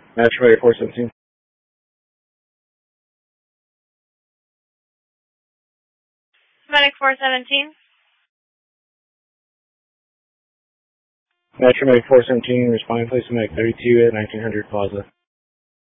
Metro Area 417. Medic 417. Metro Medic 417, responding, place Medic 32 at 1900 Plaza.